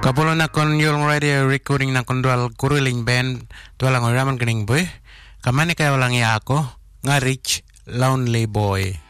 Kapulo na kon yung radio recording na kon dual kuruling band dual ang oraman kaning boy. Kamani kaya walang iya ako nga Rich Lonely Boy.